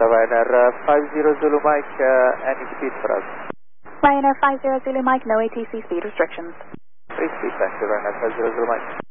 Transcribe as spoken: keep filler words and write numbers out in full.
Delta Ryanair uh, five zero Zulu Mike, uh, any speed for us? Ryanair five zero Zulu Mike, no A T C speed restrictions. Free speed, thank you, Ryanair five zero Zulu Mike.